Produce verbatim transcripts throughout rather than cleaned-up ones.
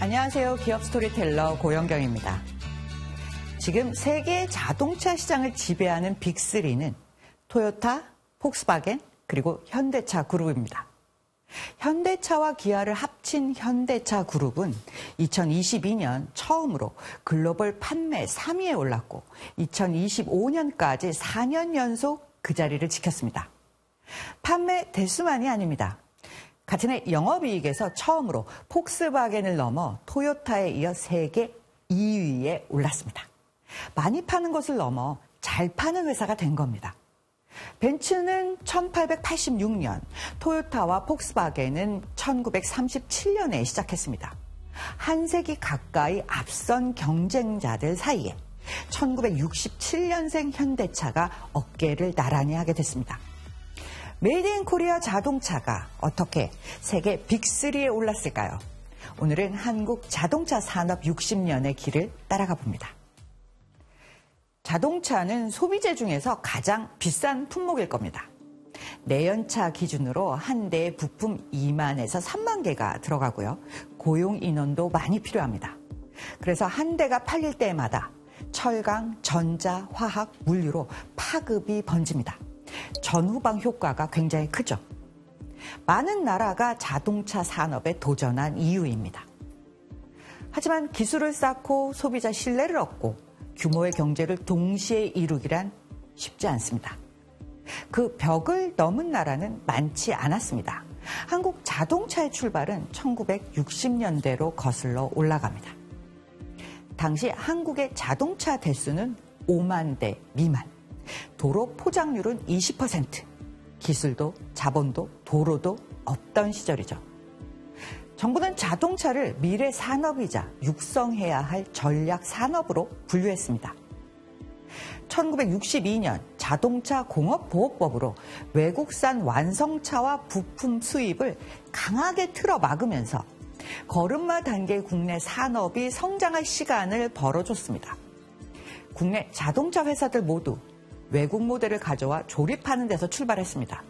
안녕하세요. 기업 스토리텔러 고영경입니다. 지금 세계 자동차 시장을 지배하는 빅쓰리는 토요타, 폭스바겐, 그리고 현대차 그룹입니다. 현대차와 기아를 합친 현대차 그룹은 이천이십이 년 처음으로 글로벌 판매 삼 위에 올랐고 이천이십오 년까지 사 년 연속 그 자리를 지켰습니다. 판매 대수만이 아닙니다. 같은 해 영업이익에서 처음으로 폭스바겐을 넘어 토요타에 이어 세계 이 위에 올랐습니다. 많이 파는 것을 넘어 잘 파는 회사가 된 겁니다. 벤츠는 천팔백팔십육 년, 토요타와 폭스바겐은 천구백삼십칠 년에 시작했습니다. 한 세기 가까이 앞선 경쟁자들 사이에 천구백육십칠 년생 현대차가 어깨를 나란히 하게 됐습니다. 메이드 인 코리아 자동차가 어떻게 세계 빅쓰리에 올랐을까요? 오늘은 한국 자동차 산업 육십 년의 길을 따라가 봅니다. 자동차는 소비재 중에서 가장 비싼 품목일 겁니다. 내연차 기준으로 한 대에 부품 이만에서 삼만 개가 들어가고요. 고용 인원도 많이 필요합니다. 그래서 한 대가 팔릴 때마다 철강, 전자, 화학, 물류로 파급이 번집니다. 전후방 효과가 굉장히 크죠. 많은 나라가 자동차 산업에 도전한 이유입니다. 하지만 기술을 쌓고 소비자 신뢰를 얻고 규모의 경제를 동시에 이루기란 쉽지 않습니다. 그 벽을 넘은 나라는 많지 않았습니다. 한국 자동차의 출발은 천구백육십 년대로 거슬러 올라갑니다. 당시 한국의 자동차 대수는 오만 대 미만, 도로 포장률은 이십 퍼센트, 기술도 자본도 도로도 없던 시절이죠. 정부는 자동차를 미래 산업이자 육성해야 할 전략 산업으로 분류했습니다. 천구백육십이 년 자동차 공업보호법으로 외국산 완성차와 부품 수입을 강하게 틀어 막으면서 걸음마 단계 국내 산업이 성장할 시간을 벌어줬습니다. 국내 자동차 회사들 모두 외국 모델을 가져와 조립하는 데서 출발했습니다.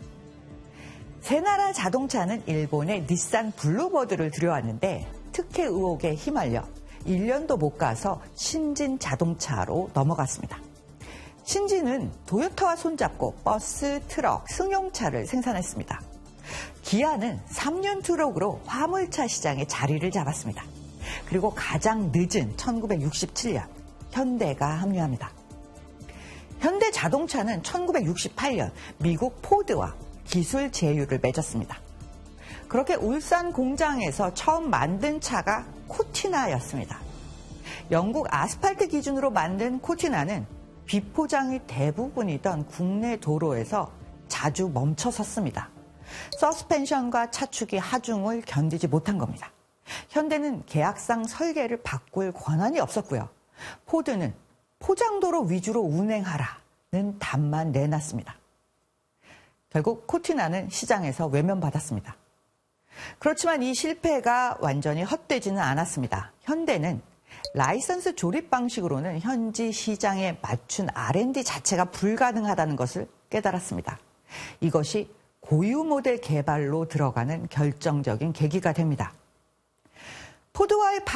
세 나라 자동차는 일본의 닛산 블루버드를 들여왔는데 특혜 의혹에 휘말려 일 년도 못 가서 신진 자동차로 넘어갔습니다. 신진은 도요타와 손잡고 버스, 트럭, 승용차를 생산했습니다. 기아는 삼 년 트럭으로 화물차 시장에 자리를 잡았습니다. 그리고 가장 늦은 천구백육십칠 년 현대가 합류합니다. 현대 자동차는 천구백육십팔 년 미국 포드와 기술 제휴를 맺었습니다. 그렇게 울산 공장에서 처음 만든 차가 코티나였습니다. 영국 아스팔트 기준으로 만든 코티나는 비포장이 대부분이던 국내 도로에서 자주 멈춰 섰습니다. 서스펜션과 차축이 하중을 견디지 못한 겁니다. 현대는 계약상 설계를 바꿀 권한이 없었고요. 포드는 포장도로 위주로 운행하라는 답만 내놨습니다. 결국 코티나는 시장에서 외면받았습니다. 그렇지만 이 실패가 완전히 헛되지는 않았습니다. 현대는 라이선스 조립 방식으로는 현지 시장에 맞춘 알 앤 디 자체가 불가능하다는 것을 깨달았습니다. 이것이 고유 모델 개발로 들어가는 결정적인 계기가 됩니다. 포드와의